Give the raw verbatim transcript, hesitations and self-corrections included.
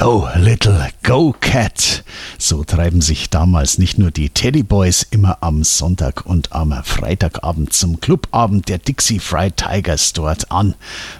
Go, Little, Go, Cat. So treiben sich damals nicht nur die Teddyboys immer am Sonntag und am Freitagabend zum Clubabend der Dixie Fried Tigers dort an.